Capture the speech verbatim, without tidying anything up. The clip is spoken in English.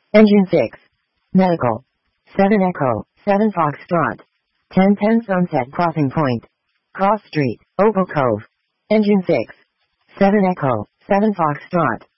Engine six. Medical. seven Echo, seven Foxtrot. ten ten Sunset Crossing Point. Cross Street, Opal Cove. Engine six. seven Echo, seven Foxtrot.